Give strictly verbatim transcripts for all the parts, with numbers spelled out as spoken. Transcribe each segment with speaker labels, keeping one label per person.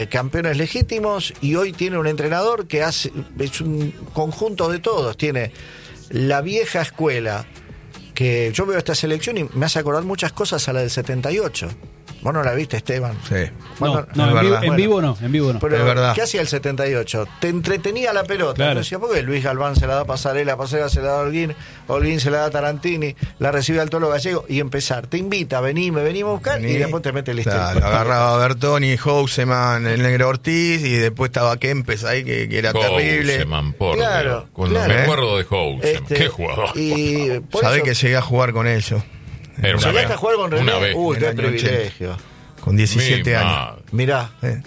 Speaker 1: campeones legítimos, y hoy tiene un entrenador que hace, es un conjunto de todos. Tiene la vieja escuela, que yo veo esta selección y me hace acordar muchas cosas a la del setenta y ocho. Vos no la viste, Esteban.
Speaker 2: Sí.
Speaker 1: Bueno,
Speaker 3: no, no, en, vivo, en vivo no, en vivo no.
Speaker 1: Pero
Speaker 2: es verdad.
Speaker 1: ¿qué hacía el setenta y ocho? Te entretenía la pelota.
Speaker 3: Claro.
Speaker 1: Decía, ¿por qué Luis Galván se la da a Pasarela, Pasarela se la da a Holguín, Holguín se la da a Tarantini, la recibe al Tolo Gallego, y empezar? Te invita, vení, me venimos a buscar,
Speaker 2: Vení.
Speaker 1: y después te mete el listón.
Speaker 2: Claro, agarraba a Bertoni, Houseman, el Negro Ortiz, y después estaba Kempes ahí, que, que era terrible.
Speaker 4: Houseman, por
Speaker 1: Claro,
Speaker 4: Dios. Cuando
Speaker 1: claro.
Speaker 4: me acuerdo de Houseman,
Speaker 1: Este,
Speaker 4: qué jugador.
Speaker 1: Y por
Speaker 2: Sabés
Speaker 1: eso,
Speaker 2: que llegué a jugar con ellos.
Speaker 4: Era una
Speaker 1: ¿llegaste
Speaker 4: vez.
Speaker 1: a jugar con René?
Speaker 4: Una vez.
Speaker 1: Uy,
Speaker 2: en
Speaker 1: qué
Speaker 2: el año
Speaker 1: privilegio.
Speaker 2: Con diecisiete
Speaker 4: Mi
Speaker 2: años.
Speaker 4: madre.
Speaker 1: Mirá.
Speaker 2: Eh.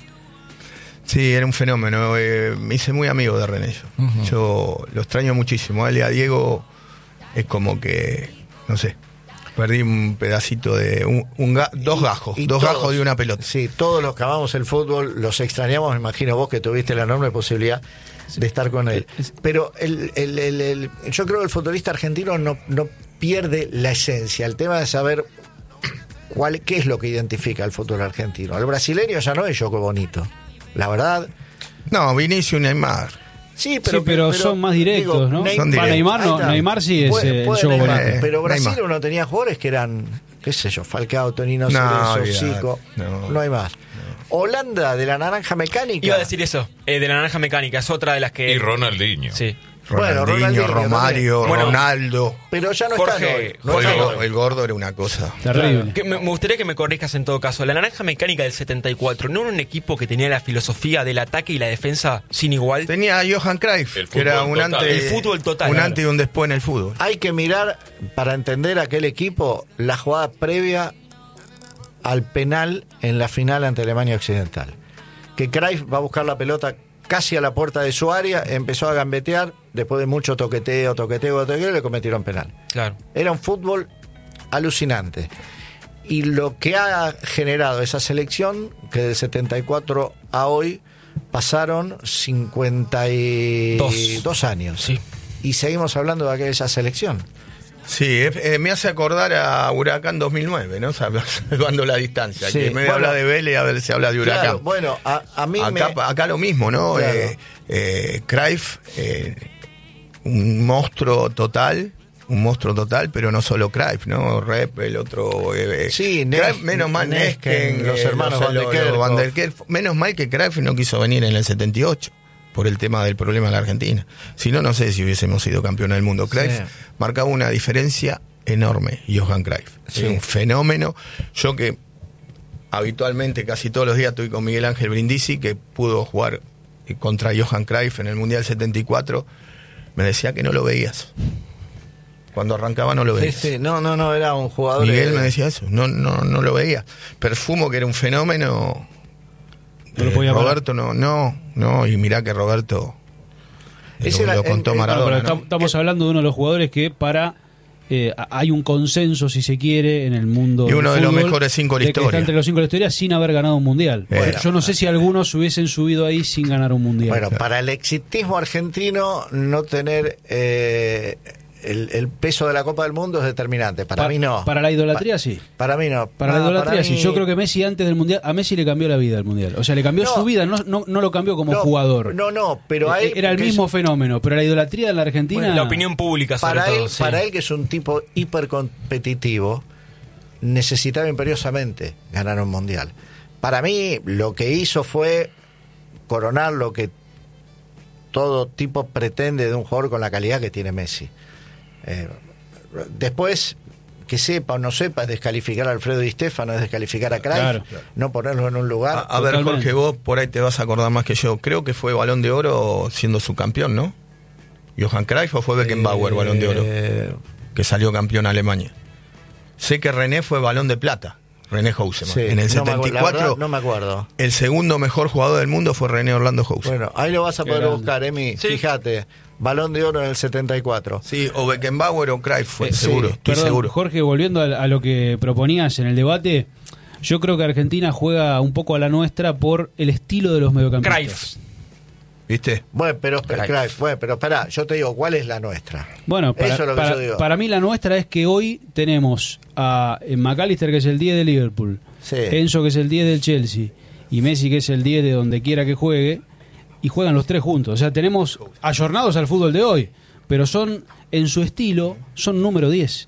Speaker 2: Sí, era un fenómeno. Eh, me hice muy amigo de René. Yo, uh-huh. yo lo extraño muchísimo. A él y a Diego es como que, no sé, perdí un pedacito de. Un, un ga, dos gajos.
Speaker 1: Y
Speaker 2: dos
Speaker 1: todos,
Speaker 2: gajos de una pelota.
Speaker 1: Sí, todos los que amamos el fútbol los extrañamos. Me imagino vos que tuviste la enorme posibilidad de estar con él. Pero el, el, el, el, yo creo que el futbolista argentino no, no pierde la esencia. El tema de saber cuál, qué es lo que identifica al fútbol argentino. El brasileño ya no es Yoko Bonito, la verdad.
Speaker 2: No, Vinicius y Neymar.
Speaker 1: Sí, pero,
Speaker 3: sí, pero, pero son más directos,
Speaker 1: digo,
Speaker 3: ¿no?
Speaker 1: Ney,
Speaker 2: Son
Speaker 3: Para Neymar, no, Neymar sí es
Speaker 1: puede,
Speaker 3: el
Speaker 1: puede
Speaker 3: Yoko
Speaker 1: Neymar,
Speaker 3: Bonito.
Speaker 1: pero Brasil
Speaker 2: Neymar.
Speaker 1: uno tenía jugadores que eran, qué sé yo, Falcao, Tonino,
Speaker 2: No,
Speaker 1: Cerezo,
Speaker 2: olvidate.
Speaker 1: Zico,
Speaker 2: No.
Speaker 1: no hay más. Holanda, de la naranja mecánica.
Speaker 5: Iba a decir eso, eh, de la naranja mecánica, es otra de las que...
Speaker 4: Y Ronaldinho.
Speaker 5: Sí.
Speaker 2: Ronaldinho,
Speaker 1: Bueno, Ronaldinho
Speaker 2: Romario,
Speaker 5: también. Bueno,
Speaker 2: Ronaldo.
Speaker 1: Pero ya no
Speaker 5: Jorge,
Speaker 1: están hoy. No
Speaker 5: Jorge,
Speaker 1: están
Speaker 2: el,
Speaker 1: hoy.
Speaker 2: el gordo era una cosa.
Speaker 3: Terrible.
Speaker 5: Que me, me gustaría que me corrijas en todo caso. La naranja mecánica del setenta y cuatro, ¿no era un equipo que tenía la filosofía del ataque y la defensa sin igual?
Speaker 2: Tenía a Johan Cruyff,
Speaker 4: El
Speaker 2: que era
Speaker 4: fútbol
Speaker 2: un
Speaker 4: total.
Speaker 2: antes,
Speaker 5: El fútbol total,
Speaker 2: un
Speaker 5: claro.
Speaker 2: antes y un después en el fútbol.
Speaker 1: Hay que mirar, para entender aquel equipo, la jugada previa al penal en la final ante Alemania Occidental. Que Cruyff va a buscar la pelota casi a la puerta de su área, empezó a gambetear, después de mucho toqueteo, toqueteo, toqueteo, le cometieron penal.
Speaker 5: Claro.
Speaker 1: Era un fútbol alucinante. Y lo que ha generado esa selección, que del setenta y cuatro a hoy pasaron cincuenta y dos años.
Speaker 5: Sí.
Speaker 1: Y seguimos hablando de aquella selección.
Speaker 2: Sí, eh, me hace acordar a Huracán dos mil nueve, ¿no? Salvando la distancia.
Speaker 1: Sí,
Speaker 2: que en vez de
Speaker 1: bueno,
Speaker 2: hablar de Vélez, a ver, se habla de Huracán.
Speaker 1: Claro, bueno, a, a mí
Speaker 2: acá,
Speaker 1: me...
Speaker 2: acá lo mismo, ¿no?
Speaker 1: Claro.
Speaker 2: Eh, eh, Cruyff, eh, un monstruo total, un monstruo total, pero no solo Cruyff, ¿no? Rep, el otro... Eh,
Speaker 1: Sí,
Speaker 2: Cruyff,
Speaker 1: Nes-
Speaker 2: menos mal
Speaker 1: Nesken,
Speaker 2: Nesken,
Speaker 1: los
Speaker 2: eh,
Speaker 1: hermanos
Speaker 2: los-
Speaker 1: Van de
Speaker 2: los-
Speaker 1: Kerkhoff.
Speaker 2: los Van der Kerkhoff. Menos mal que Cruyff no quiso venir en el setenta y ocho por el tema del problema de la Argentina. Si no, no sé si hubiésemos sido campeones del mundo. Cruyff
Speaker 1: Sí.
Speaker 2: marcaba una diferencia enorme, Johan Cruyff.
Speaker 1: Sí.
Speaker 2: Era un fenómeno. Yo que habitualmente casi todos los días estoy con Miguel Ángel Brindisi, que pudo jugar contra Johan Cruyff en el Mundial setenta y cuatro, me decía que no lo veías. Cuando arrancaba no lo
Speaker 1: Sí,
Speaker 2: veías.
Speaker 1: sí, no, no, no, era un jugador...
Speaker 2: Miguel
Speaker 1: eh,
Speaker 2: me decía eso, no, no, no lo veía. Perfumo, que era un fenómeno.
Speaker 3: No lo
Speaker 2: eh,
Speaker 3: podía parar.
Speaker 2: Roberto no, no, no, y mirá que Roberto eh,
Speaker 1: Ese
Speaker 2: lo,
Speaker 1: era-
Speaker 2: lo contó
Speaker 1: en- en-
Speaker 2: Maradona.
Speaker 3: Bueno, pero
Speaker 2: ¿no?
Speaker 3: tam- estamos hablando de uno de los jugadores que para eh, hay un consenso, si se quiere, en el mundo
Speaker 2: Y uno
Speaker 3: del
Speaker 2: de los
Speaker 3: fútbol,
Speaker 2: mejores cinco de la
Speaker 3: de que
Speaker 2: historia.
Speaker 3: está entre los cinco de la historia sin haber ganado un mundial.
Speaker 2: Bueno.
Speaker 3: Yo no sé si algunos se hubiesen subido ahí sin ganar un mundial.
Speaker 1: Bueno, para el exitismo argentino no tener eh, el, el peso de la Copa del Mundo es determinante. Para
Speaker 3: Pa-
Speaker 1: mí no.
Speaker 3: Para la idolatría
Speaker 1: Pa-
Speaker 3: sí.
Speaker 1: Para mí no.
Speaker 3: Para
Speaker 1: No,
Speaker 3: la idolatría
Speaker 1: para
Speaker 3: sí.
Speaker 1: mí-
Speaker 3: Yo creo que Messi antes del mundial, a Messi le cambió la vida el mundial. O sea, le cambió
Speaker 1: No.
Speaker 3: su vida, no, no, no lo cambió como
Speaker 1: No,
Speaker 3: jugador.
Speaker 1: No, no, pero a él,
Speaker 3: Era el
Speaker 1: que
Speaker 3: mismo
Speaker 1: es-
Speaker 3: fenómeno, pero la idolatría en la Argentina...
Speaker 5: Bueno, la opinión pública sobre
Speaker 1: para
Speaker 5: todo.
Speaker 1: él,
Speaker 5: sí.
Speaker 1: para él, que es un tipo hipercompetitivo, necesitaba imperiosamente ganar un mundial. Para mí, lo que hizo fue coronar lo que todo tipo pretende de un jugador con la calidad que tiene Messi. Eh, después, que sepa o no sepa, es descalificar a Alfredo Di Stéfano, es descalificar a Cruyff,
Speaker 3: Claro.
Speaker 1: no ponerlo en un
Speaker 2: A,
Speaker 1: lugar.
Speaker 2: a ver,
Speaker 3: Totalmente.
Speaker 2: Jorge, vos por ahí te vas a acordar más que yo. Creo que fue Balón de Oro siendo su campeón, ¿no? Johan Cruyff, o fue Beckenbauer
Speaker 1: Eh,
Speaker 2: Balón de Oro, que salió campeón a Alemania. Sé que René fue Balón de Plata, René Houseman.
Speaker 1: Sí,
Speaker 2: en el
Speaker 1: no me acuerdo,
Speaker 2: setenta y
Speaker 1: la
Speaker 2: cuatro,
Speaker 1: verdad, no me acuerdo.
Speaker 2: el segundo mejor jugador del mundo fue René Orlando Houseman.
Speaker 1: Bueno, ahí lo vas a
Speaker 3: Qué
Speaker 1: poder
Speaker 3: grande.
Speaker 1: buscar, Emi.
Speaker 5: Sí.
Speaker 1: Fíjate, Balón de Oro en el setenta y cuatro.
Speaker 2: Sí, o Beckenbauer o Cruyff fue,
Speaker 3: Eh,
Speaker 2: seguro,
Speaker 3: sí,
Speaker 2: estoy
Speaker 3: perdón,
Speaker 2: seguro.
Speaker 3: Jorge, volviendo a, a lo que proponías en el debate, yo creo que Argentina juega un poco a la nuestra por el estilo de los mediocampistas.
Speaker 5: Cruyff.
Speaker 2: ¿Viste?
Speaker 1: Bueno, pero, pero,
Speaker 5: Cruyff.
Speaker 1: Cruyff, bueno, pero espera, yo te digo, ¿cuál es la nuestra?
Speaker 3: Bueno, para,
Speaker 1: Eso es lo que
Speaker 3: para-
Speaker 1: yo digo.
Speaker 3: para mí la nuestra es que hoy tenemos a eh, McAllister, que es el diez de Liverpool,
Speaker 1: Sí.
Speaker 3: Enzo, que es el diez del Chelsea, y Messi, que es el diez de donde quiera que juegue, y juegan los tres juntos. O sea, tenemos ayornados al fútbol de hoy, pero son, en su estilo, son número diez.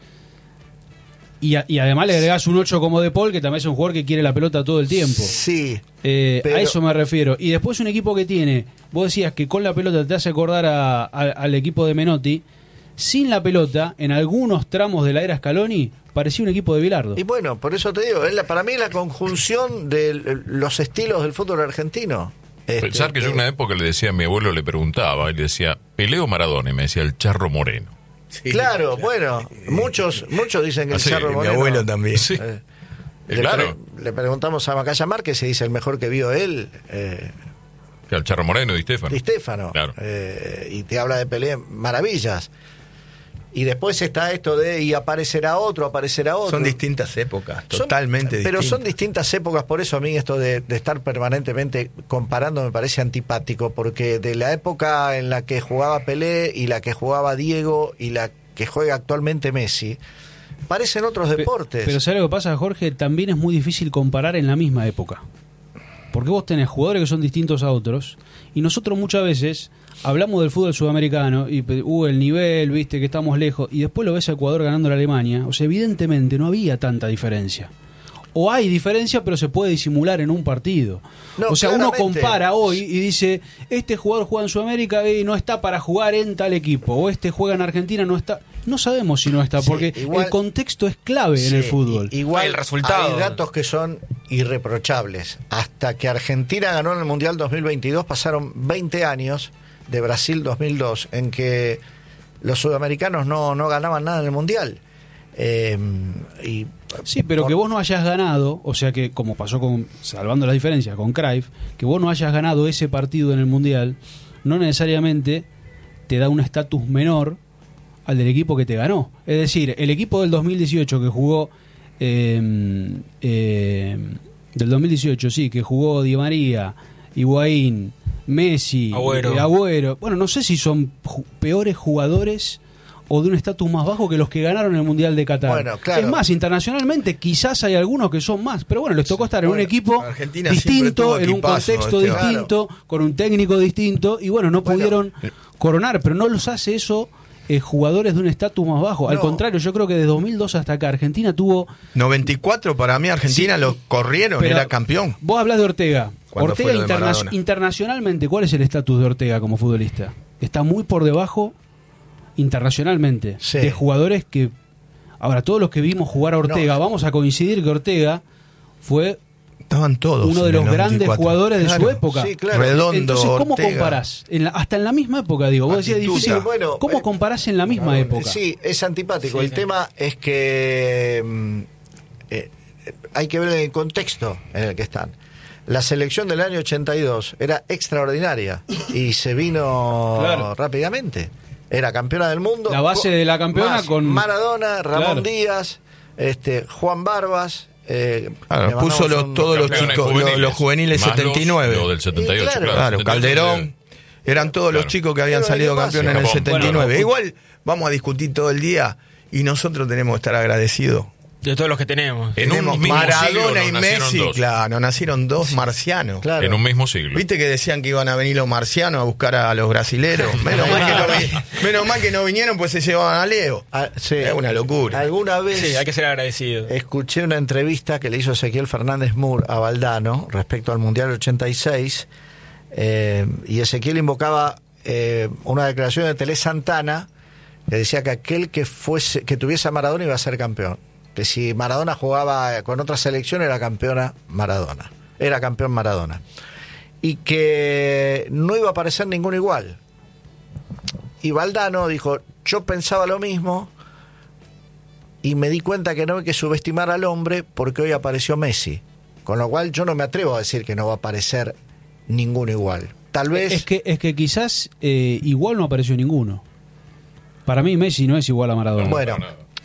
Speaker 3: Y, a, y además le agregás un ocho como De Paul, que también es un jugador que quiere la pelota todo el tiempo.
Speaker 1: Sí.
Speaker 3: Eh,
Speaker 1: pero...
Speaker 3: A eso me refiero. Y después un equipo que tiene, vos decías que con la pelota te hace acordar a, a, al equipo de Menotti. Sin la pelota, en algunos tramos de la era Scaloni, parecía un equipo de Bilardo.
Speaker 1: Y bueno, por eso te digo, es la, para mí es la conjunción de los estilos del fútbol argentino. Este,
Speaker 4: Pensar que yo una época le decía a mi abuelo, le preguntaba, y le decía, Peleo Maradona, y me decía el Charro Moreno.
Speaker 1: Sí, claro, bueno, muchos muchos dicen que el
Speaker 4: Así,
Speaker 1: Charro
Speaker 4: mi
Speaker 1: Moreno...
Speaker 2: Mi abuelo también.
Speaker 4: Sí.
Speaker 1: Eh,
Speaker 4: Eh,
Speaker 1: le,
Speaker 4: claro.
Speaker 1: pre- le preguntamos a Macaya Márquez y dice el mejor que vio él, eh,
Speaker 4: El Charro Moreno y Stefano.
Speaker 1: Di Stéfano.
Speaker 4: Claro.
Speaker 1: Eh, y te habla de Pelé, maravillas. Y después está esto de y aparecerá otro, aparecerá otro.
Speaker 2: Son distintas épocas,
Speaker 1: Son-
Speaker 2: totalmente
Speaker 1: Pero
Speaker 2: distintas.
Speaker 1: son distintas épocas, por eso a mí esto de, de estar permanentemente comparando me parece antipático, porque de la época en la que jugaba Pelé y la que jugaba Diego y la que juega actualmente Messi, parecen otros
Speaker 3: Pe-
Speaker 1: deportes.
Speaker 3: Pero ¿sabes lo que pasa, Jorge? También es muy difícil comparar en la misma época. Porque vos tenés jugadores que son distintos a otros, y nosotros muchas veces hablamos del fútbol sudamericano y uh, el nivel, viste, que estamos lejos, y después lo ves a Ecuador ganando a la Alemania. O sea, evidentemente no había tanta diferencia. O hay diferencia, pero se puede disimular en un partido.
Speaker 1: No,
Speaker 3: o sea,
Speaker 1: claramente.
Speaker 3: uno compara hoy y dice, este jugador juega en Sudamérica y no está para jugar en tal equipo, o este juega en Argentina, no está... No sabemos si no está,
Speaker 1: Sí,
Speaker 3: porque
Speaker 1: igual-
Speaker 3: el contexto es clave en
Speaker 1: Sí,
Speaker 3: el fútbol.
Speaker 1: i- Igual
Speaker 5: El resultado.
Speaker 1: hay datos que son irreprochables. Hasta que Argentina ganó en el Mundial dos mil veintidós pasaron veinte años de Brasil dos mil dos en que los sudamericanos no, no ganaban nada en el Mundial. Eh, y
Speaker 3: Sí, pero
Speaker 1: por-
Speaker 3: que vos no hayas ganado, o sea que, como pasó con, salvando las diferencias, con Cruyff, que vos no hayas ganado ese partido en el Mundial, no necesariamente te da un estatus menor al del equipo que te ganó. Es decir, el equipo del dos mil dieciocho que jugó, eh, eh, del dos mil dieciocho, sí, que jugó Di María, Higuaín, Messi,
Speaker 5: Agüero.
Speaker 3: eh, Agüero, bueno, no sé si son ju- peores jugadores o de un estatus más bajo que los que ganaron el Mundial de Qatar.
Speaker 1: Bueno, claro.
Speaker 3: Es más, internacionalmente quizás hay algunos que son más, pero bueno, les tocó estar en
Speaker 1: Bueno,
Speaker 3: un equipo
Speaker 2: Argentina siempre
Speaker 3: distinto,
Speaker 2: tuvo
Speaker 3: en un
Speaker 2: equipazo,
Speaker 3: contexto
Speaker 2: Esteban.
Speaker 3: distinto, con un técnico distinto, y bueno, no
Speaker 1: Bueno.
Speaker 3: pudieron coronar, pero no los hace eso eh, jugadores de un estatus más bajo. Al
Speaker 1: No.
Speaker 3: contrario, yo creo que de dos mil dos hasta acá Argentina tuvo...
Speaker 2: noventa y cuatro para mí Argentina
Speaker 3: Sí,
Speaker 2: lo corrieron,
Speaker 3: pero
Speaker 2: era campeón.
Speaker 3: Vos hablas de Ortega.
Speaker 2: Cuando
Speaker 3: Ortega
Speaker 2: fue lo de
Speaker 3: interna-
Speaker 2: Maradona.
Speaker 3: internacionalmente, ¿cuál es el estatus de Ortega como futbolista? Está muy por debajo internacionalmente
Speaker 1: Sí.
Speaker 3: de jugadores que... Ahora, todos los que vimos jugar a Ortega,
Speaker 1: No.
Speaker 3: vamos a coincidir que Ortega fue
Speaker 2: Estaban todos.
Speaker 3: uno de
Speaker 2: en
Speaker 3: los
Speaker 2: el
Speaker 3: grandes
Speaker 2: noventa y cuatro.
Speaker 3: jugadores de
Speaker 2: Claro.
Speaker 3: su época.
Speaker 1: Sí, claro.
Speaker 2: Redondo,
Speaker 3: Entonces, ¿cómo
Speaker 2: Ortega.
Speaker 3: comparás? En la- hasta en la misma época, digo. Vos decías
Speaker 2: Batistuta.
Speaker 3: difícil.
Speaker 1: Bueno,
Speaker 3: ¿Cómo
Speaker 1: eh,
Speaker 3: comparás en la misma época?
Speaker 1: Sí, es antipático.
Speaker 5: Sí,
Speaker 1: el
Speaker 5: sí.
Speaker 1: tema es que mm, eh, hay que ver el contexto en el que están. La selección del año ochenta y dos era extraordinaria y se vino
Speaker 3: Claro.
Speaker 1: rápidamente. Era campeona del mundo.
Speaker 3: La base
Speaker 1: Co-
Speaker 3: de la campeona
Speaker 1: más
Speaker 3: con-
Speaker 1: Maradona, Ramón
Speaker 3: Claro.
Speaker 1: Díaz, este, Juan Barbas. Eh,
Speaker 2: Claro,
Speaker 1: le mandamos
Speaker 2: puso los-
Speaker 1: un-
Speaker 2: todos los
Speaker 4: Campeones
Speaker 2: chicos, los, los juveniles
Speaker 4: Más
Speaker 2: setenta y nueve.
Speaker 4: Los, los del setenta y ocho,
Speaker 1: Y claro,
Speaker 4: claro.
Speaker 2: Claro,
Speaker 4: setenta y ocho,
Speaker 2: Calderón. Eran todos los
Speaker 4: Claro.
Speaker 2: chicos que habían
Speaker 1: Pero,
Speaker 2: salido
Speaker 1: ¿qué pasa?
Speaker 2: campeones en el
Speaker 4: Japón.
Speaker 2: setenta y nueve.
Speaker 3: Bueno,
Speaker 2: Igual vamos a discutir todo el día y nosotros tenemos que estar agradecidos.
Speaker 5: De todos los que tenemos.
Speaker 4: En un
Speaker 2: Tenemos
Speaker 4: mismo
Speaker 2: Maradona
Speaker 4: siglo
Speaker 2: y
Speaker 4: nos nacieron
Speaker 2: Messi,
Speaker 4: dos.
Speaker 2: claro, nacieron dos marcianos.
Speaker 1: Claro.
Speaker 4: En un mismo siglo.
Speaker 2: ¿Viste que decían que iban a venir los marcianos a buscar a los brasileros? Menos mal que no, vi- menos mal que no vinieron, pues se llevaban a Leo.
Speaker 1: Ah, sí.
Speaker 2: Es una locura.
Speaker 1: Alguna vez
Speaker 5: Sí, hay que ser agradecido.
Speaker 1: escuché una entrevista que le hizo Ezequiel Fernández Moore a Valdano respecto al Mundial ochenta y seis, eh, y Ezequiel invocaba eh, una declaración de Tele Santana que decía que aquel que fuese que tuviese a Maradona iba a ser campeón, que si Maradona jugaba con otra selección era campeona Maradona, era campeón Maradona, y que no iba a aparecer ninguno igual. Y Valdano dijo, yo pensaba lo mismo y me di cuenta que no hay que subestimar al hombre porque hoy apareció Messi. Con lo cual yo no me atrevo a decir que no va a aparecer ninguno igual. Tal vez...
Speaker 3: Es que, es que quizás eh, igual no apareció ninguno. Para mí Messi no es igual a Maradona.
Speaker 1: Bueno,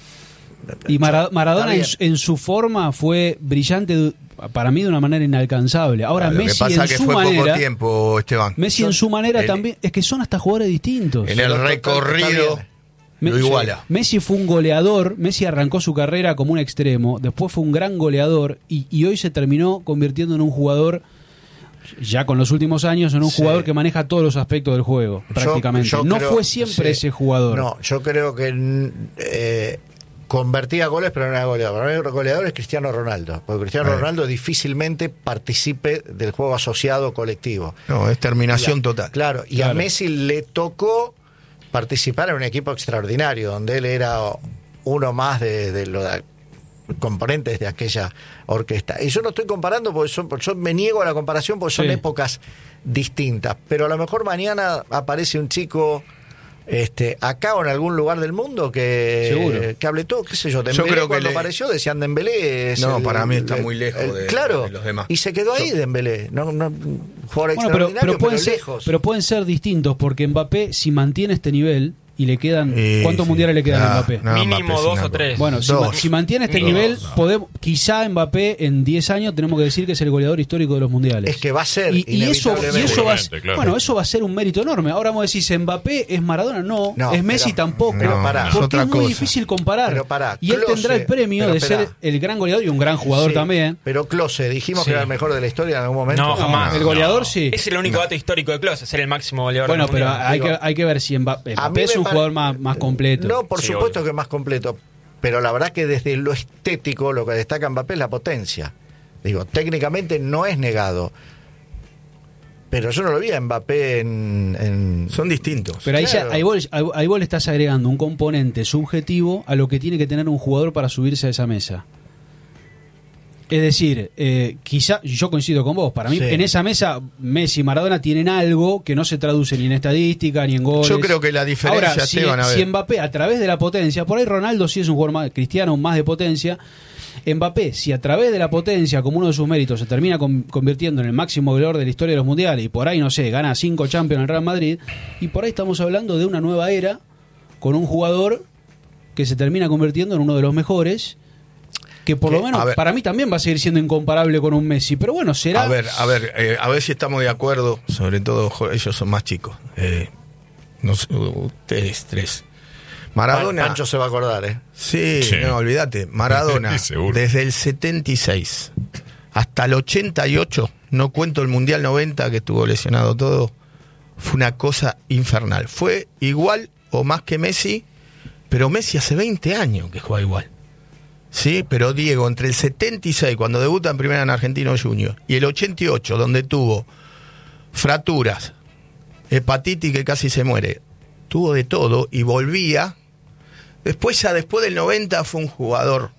Speaker 3: y Mara- Maradona en,
Speaker 1: Está
Speaker 3: su- en su forma fue brillante de- para mí de una manera inalcanzable. Ahora
Speaker 2: Claro, lo
Speaker 3: Messi
Speaker 2: que pasa
Speaker 3: en
Speaker 2: que
Speaker 3: su
Speaker 2: fue
Speaker 3: manera,
Speaker 2: poco tiempo, Esteban.
Speaker 3: Messi en su manera
Speaker 2: el-
Speaker 3: también es que son hasta jugadores distintos.
Speaker 2: En el
Speaker 1: Pero total,
Speaker 2: recorrido
Speaker 1: está
Speaker 3: Me-
Speaker 2: lo iguala.
Speaker 3: Messi fue un goleador, Messi arrancó su carrera como un extremo, después fue un gran goleador y, y hoy se terminó convirtiendo en un jugador ya con los últimos años en un
Speaker 1: Sí.
Speaker 3: jugador que maneja todos los aspectos del juego,
Speaker 1: Yo-
Speaker 3: prácticamente.
Speaker 1: yo
Speaker 3: no
Speaker 1: creo-
Speaker 3: fue siempre
Speaker 1: sí.
Speaker 3: ese jugador.
Speaker 1: No, yo creo que eh, convertía goles, pero no era goleador. Para mí el goleador es Cristiano Ronaldo, porque Cristiano
Speaker 2: Bueno.
Speaker 1: Ronaldo difícilmente participe del juego asociado colectivo.
Speaker 2: No, es terminación
Speaker 1: Y a-
Speaker 2: total.
Speaker 1: Claro, y
Speaker 3: Claro.
Speaker 1: a Messi le tocó participar en un equipo extraordinario, donde él era uno más de, de los componentes de aquella orquesta. Y yo no estoy comparando, porque son, yo me niego a la comparación porque son
Speaker 3: Sí.
Speaker 1: épocas distintas, pero a lo mejor mañana aparece un chico este acá o en algún lugar del mundo que,
Speaker 3: Seguro.
Speaker 1: que hable todo, qué sé yo,
Speaker 2: Yo
Speaker 1: Dembélé
Speaker 2: creo que
Speaker 1: cuando
Speaker 2: le-
Speaker 1: apareció decían Dembélé es
Speaker 2: No,
Speaker 1: el-
Speaker 2: para mí está
Speaker 1: el-
Speaker 2: muy lejos
Speaker 1: el-
Speaker 2: de-
Speaker 1: claro,
Speaker 2: de los demás.
Speaker 1: y se quedó ahí Dembélé, no, no, un jugador
Speaker 3: Bueno, pero,
Speaker 1: extraordinario,
Speaker 3: pero pueden
Speaker 1: pero
Speaker 3: ser,
Speaker 1: lejos.
Speaker 3: pero pueden ser distintos, porque Mbappé, si mantiene este nivel y le quedan.
Speaker 2: Sí,
Speaker 3: ¿Cuántos
Speaker 2: sí.
Speaker 3: mundiales le quedan
Speaker 2: Ah,
Speaker 3: a Mbappé?
Speaker 2: no,
Speaker 5: Mínimo
Speaker 2: Mbappé es
Speaker 5: dos
Speaker 2: una
Speaker 5: o tres.
Speaker 3: Bueno, si,
Speaker 2: Dos.
Speaker 3: ma- si mantiene este
Speaker 4: Dos,
Speaker 3: nivel,
Speaker 4: no.
Speaker 3: podemos, quizá Mbappé en diez años tenemos que decir que es el goleador histórico de los mundiales.
Speaker 1: Es que va a ser,
Speaker 3: Y, y eso, y
Speaker 1: inevitablemente.
Speaker 3: eso va a,
Speaker 4: Seguramente, claro.
Speaker 3: bueno, eso va a ser un mérito enorme. Ahora vamos a decir, ¿Mbappé es Maradona? No,
Speaker 1: No,
Speaker 3: es Messi
Speaker 1: pero-
Speaker 3: tampoco.
Speaker 1: pero pará.
Speaker 3: porque
Speaker 2: Es otra
Speaker 3: es muy
Speaker 2: cosa.
Speaker 3: difícil comparar.
Speaker 1: Pero pará,
Speaker 3: y él
Speaker 1: Klose,
Speaker 3: tendrá el premio
Speaker 1: pero
Speaker 3: de
Speaker 1: esperá.
Speaker 3: ser el gran goleador y un gran jugador
Speaker 1: Sí,
Speaker 3: también.
Speaker 1: Pero Klose, dijimos
Speaker 5: Sí.
Speaker 1: que era el mejor de la historia en algún momento.
Speaker 5: No, jamás.
Speaker 3: El goleador sí.
Speaker 5: Es el único dato histórico de Klose, ser el máximo goleador
Speaker 3: Bueno,
Speaker 5: del
Speaker 3: pero
Speaker 5: mundial.
Speaker 3: hay
Speaker 1: Digo,
Speaker 3: que, hay que ver si Mbappé,
Speaker 1: A mí
Speaker 3: Mbappé es
Speaker 1: me
Speaker 3: un
Speaker 1: pare-
Speaker 3: jugador más, más completo.
Speaker 1: No, por
Speaker 5: Sí,
Speaker 1: supuesto
Speaker 5: obvio.
Speaker 1: que es más completo. Pero la verdad que desde lo estético lo que destaca Mbappé es la potencia. Digo, técnicamente no es negado. Pero yo no lo vi a Mbappé en... en-
Speaker 2: Son distintos.
Speaker 3: Pero ahí,
Speaker 1: Claro.
Speaker 3: ya, ahí, vos, ahí- ahí vos le estás agregando un componente subjetivo a lo que tiene que tener un jugador para subirse a esa mesa. Es decir, eh, quizá, yo coincido con vos, para mí
Speaker 1: Sí.
Speaker 3: en esa mesa Messi y Maradona tienen algo que no se traduce ni en estadística ni en goles.
Speaker 2: Yo creo que la diferencia,
Speaker 3: Ahora, si,
Speaker 2: Esteban, a ver.
Speaker 3: si Mbappé a través de la potencia, por ahí Ronaldo sí es un jugador más, Cristiano más de potencia, Mbappé si a través de la potencia como uno de sus méritos se termina con- convirtiendo en el máximo goleador de la historia de los mundiales y por ahí, no sé, gana cinco Champions en el Real Madrid, y por ahí estamos hablando de una nueva era con un jugador que se termina convirtiendo en uno de los mejores, que por
Speaker 2: Que,
Speaker 3: lo menos
Speaker 2: a ver.
Speaker 3: para mí también va a seguir siendo incomparable con un Messi, pero bueno, será...
Speaker 2: A ver, a ver, eh, a ver si estamos de acuerdo, sobre todo jo- ellos son más chicos. Eh, no sé, ustedes tres. Maradona.
Speaker 1: Pancho se va a acordar, ¿eh?
Speaker 2: Sí,
Speaker 4: Sí.
Speaker 2: no, olvídate. Maradona,
Speaker 4: Seguro.
Speaker 2: desde el setenta y seis hasta el ochenta y ocho, no cuento el Mundial noventa que estuvo lesionado todo, fue una cosa infernal. Fue igual o más que Messi, pero Messi hace veinte años que juega igual. Sí, pero Diego, entre el setenta y seis, cuando debuta en primera en Argentino Junior, y el ochenta y ocho, donde tuvo fracturas, hepatitis que casi se muere, tuvo de todo y volvía. Después, ya después del noventa, fue un jugador,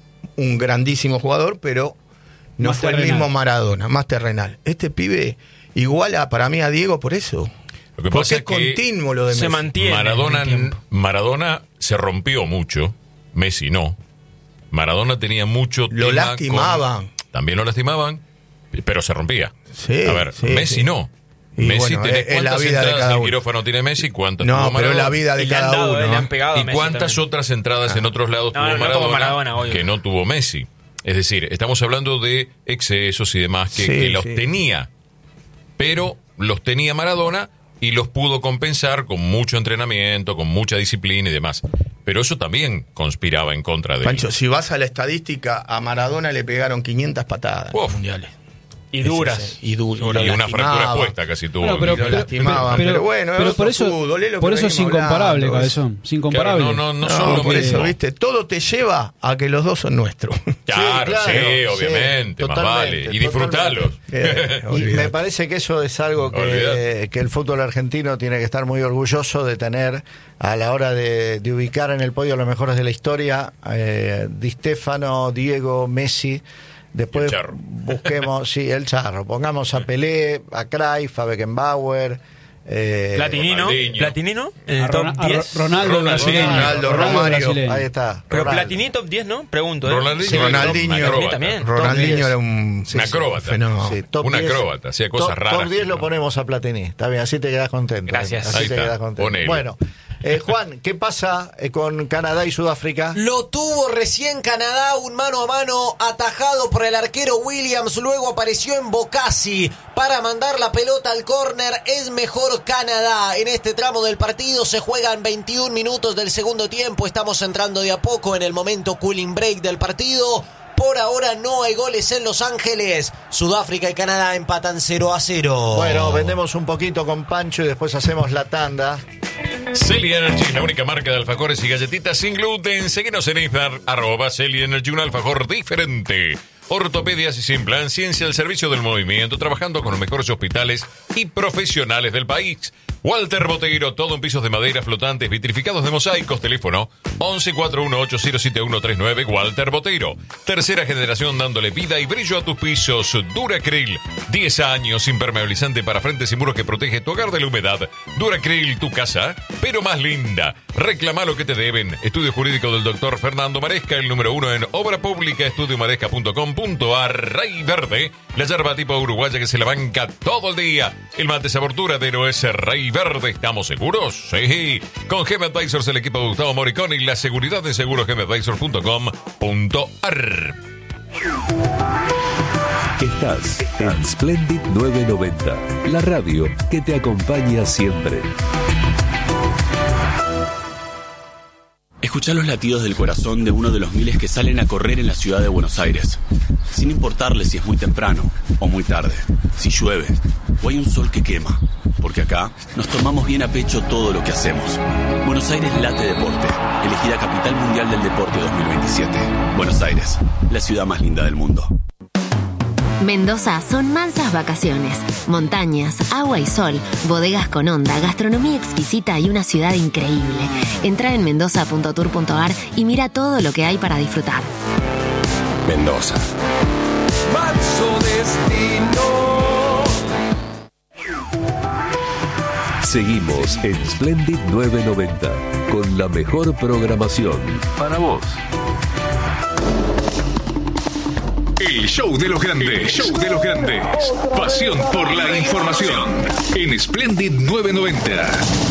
Speaker 2: un grandísimo jugador, pero no
Speaker 3: Más
Speaker 2: fue el
Speaker 3: terrenal.
Speaker 2: mismo Maradona, más terrenal. Este pibe iguala para mí a Diego por eso.
Speaker 4: Lo que
Speaker 2: Porque
Speaker 4: pasa
Speaker 2: es
Speaker 4: es que
Speaker 2: continuo lo de
Speaker 5: se
Speaker 2: Messi.
Speaker 5: mantiene.
Speaker 4: Maradona,
Speaker 5: en el tiempo.
Speaker 4: Maradona se rompió mucho, Messi no. Maradona tenía mucho
Speaker 2: Lo
Speaker 4: tema
Speaker 2: lastimaban.
Speaker 4: con- también lo lastimaban, pero se rompía.
Speaker 2: Sí,
Speaker 4: A ver,
Speaker 2: sí,
Speaker 4: Messi
Speaker 2: sí.
Speaker 4: no.
Speaker 2: Y
Speaker 4: Messi,
Speaker 2: bueno,
Speaker 4: tenés
Speaker 2: es- es la
Speaker 4: cuántas
Speaker 2: vida de
Speaker 4: entradas
Speaker 2: cada
Speaker 4: en
Speaker 2: uno.
Speaker 4: quirófano tiene Messi, cuántas
Speaker 2: No,
Speaker 4: tuvo
Speaker 2: pero
Speaker 4: Maradona,
Speaker 2: la vida de
Speaker 5: Y le han
Speaker 2: cada
Speaker 5: dado,
Speaker 2: uno.
Speaker 5: eh, le han pegado a
Speaker 4: y
Speaker 5: Messi
Speaker 4: cuántas
Speaker 5: también.
Speaker 4: otras entradas en otros lados
Speaker 5: No,
Speaker 4: tuvo
Speaker 5: no, no
Speaker 4: Maradona,
Speaker 5: tuvo Maradona, obvio.
Speaker 4: que no tuvo Messi. Es decir, estamos hablando de excesos y demás que,
Speaker 2: Sí,
Speaker 4: que los
Speaker 2: sí.
Speaker 4: tenía, pero los tenía Maradona y los pudo compensar con mucho entrenamiento, con mucha disciplina y demás. Pero eso también conspiraba en contra de él.
Speaker 2: Pancho, si vas a la estadística, a Maradona le pegaron quinientas patadas en los
Speaker 4: Uf.
Speaker 2: mundiales.
Speaker 5: Y
Speaker 2: Ese,
Speaker 5: duras.
Speaker 2: ese, y, du-
Speaker 4: Y
Speaker 2: lo
Speaker 4: una
Speaker 2: lastimaban.
Speaker 4: fractura expuesta casi tuvo.
Speaker 3: Bueno, pero,
Speaker 2: y lo
Speaker 3: pero-
Speaker 2: lastimaban,
Speaker 3: pero-
Speaker 2: pero bueno, es
Speaker 3: pero
Speaker 2: otro
Speaker 3: por eso,
Speaker 2: fútbol, es lo
Speaker 3: por
Speaker 2: que
Speaker 3: eso es
Speaker 2: venimos
Speaker 3: incomparable,
Speaker 2: hablando,
Speaker 3: Cabezón. Es incomparable.
Speaker 4: Claro, no, no, no
Speaker 2: No,
Speaker 4: son lo
Speaker 2: por eso,
Speaker 4: mismo.
Speaker 2: viste, todo te lleva a que los dos son nuestros.
Speaker 4: Claro, sí,
Speaker 1: Sí, claro,
Speaker 4: obviamente,
Speaker 1: sí,
Speaker 4: más
Speaker 1: totalmente,
Speaker 4: vale. Y disfrutarlos.
Speaker 2: Eh,
Speaker 1: Y
Speaker 2: olvidate.
Speaker 1: me parece que eso es algo que,
Speaker 4: Olvidate.
Speaker 1: que el fútbol argentino tiene que estar muy orgulloso de tener a la hora de, de ubicar en el podio a los mejores de la historia. Eh, Di Stéfano, Diego, Messi. Después
Speaker 4: El Charro.
Speaker 1: busquemos, sí, el Charro. Pongamos a Pelé, a Cruyff, a Beckenbauer. Eh,
Speaker 5: Platinino,
Speaker 4: Ronaldinho.
Speaker 5: Platinino en el
Speaker 3: A
Speaker 5: top
Speaker 3: Ron- a
Speaker 5: diez.
Speaker 3: Ro- Ronaldo,
Speaker 4: Ronaldinho,
Speaker 3: brasileño.
Speaker 2: Ronaldo,
Speaker 3: Ronaldo
Speaker 2: Romario.
Speaker 3: brasileño.
Speaker 1: Ahí está.
Speaker 5: Pero
Speaker 1: Ronaldo.
Speaker 5: Platini top diez, ¿no? Pregunto. ¿eh?
Speaker 4: Ronaldinho,
Speaker 5: Sí,
Speaker 2: Ronaldinho,
Speaker 4: un acróbata.
Speaker 5: también.
Speaker 2: Ronaldinho
Speaker 1: diez.
Speaker 2: era un
Speaker 1: Sí,
Speaker 4: Un
Speaker 1: sí.
Speaker 4: acróbata.
Speaker 2: fenómeno.
Speaker 1: Sí, top
Speaker 4: Un
Speaker 1: diez.
Speaker 4: acróbata, hacía cosas
Speaker 1: top,
Speaker 4: raras.
Speaker 1: Top diez lo ponemos a Platini. Está bien, así te quedas contento.
Speaker 5: Gracias.
Speaker 1: Así
Speaker 4: Ahí
Speaker 1: te
Speaker 4: está,
Speaker 1: quedas contento.
Speaker 4: ponele.
Speaker 1: Bueno, eh, Juan, ¿qué pasa eh, con Canadá y Sudáfrica?
Speaker 6: Lo tuvo recién Canadá, un mano a mano atajado por el arquero Williams, luego apareció en Bocasi para mandar la pelota al córner. Es mejor Canadá. En este tramo del partido se juegan veintiún minutos del segundo tiempo, estamos entrando de a poco en el momento cooling break del partido. Por ahora no hay goles en Los Ángeles. Sudáfrica y Canadá empatan cero a cero.
Speaker 1: Bueno, vendemos un poquito con Pancho y después hacemos la tanda.
Speaker 4: Celi Energy es la única marca de alfajores y galletitas sin gluten. Síguenos en Instagram, arroba Celi Energy, un alfajor diferente. Ortopedias y Sin Plan, ciencia al servicio del movimiento, trabajando con los mejores hospitales y profesionales del país. Walter Boteiro, todo en pisos de madera, flotantes, vitrificados de mosaicos. Teléfono once cuatro uno ocho cero siete uno tres nueve. Walter Boteiro. Tercera generación dándole vida y brillo a tus pisos. Duracryl, diez años, impermeabilizante para frentes y muros que protege tu hogar de la humedad. Duracryl, tu casa, pero más linda. Reclama lo que te deben. Estudio jurídico del doctor Fernando Maresca, el número uno en obra pública, estudio maresca punto com punto a r. Rey Verde, la yerba tipo uruguaya que se la banca todo el día. El mate sabor duradero es Rey Verde. ¿Estamos seguros? Sí. Con G M Advisors, el equipo de Gustavo Moricón, y la seguridad de seguros g m advisors punto com punto a r.
Speaker 7: Estás en Splendid nueve noventa, la radio que te acompaña siempre.
Speaker 8: Escuchá los latidos del corazón de uno de los miles que salen a correr en la ciudad de Buenos Aires, sin importarle si es muy temprano o muy tarde, si llueve o hay un sol que quema, porque acá nos tomamos bien a pecho todo lo que hacemos. Buenos Aires late deporte, elegida Capital Mundial del Deporte dos mil veintisiete. Buenos Aires, la ciudad más linda del mundo.
Speaker 9: Mendoza son mansas vacaciones, montañas, agua y sol, bodegas con onda, gastronomía exquisita y una ciudad increíble. Entra en mendoza punto tour punto a r y mira todo lo que hay para disfrutar.
Speaker 7: Mendoza.
Speaker 10: Manso destino.
Speaker 7: Seguimos en Splendid nueve noventa con la mejor programación para vos.
Speaker 11: El show de los grandes, el show de los grandes. Pasión por la información en Splendid nueve noventa.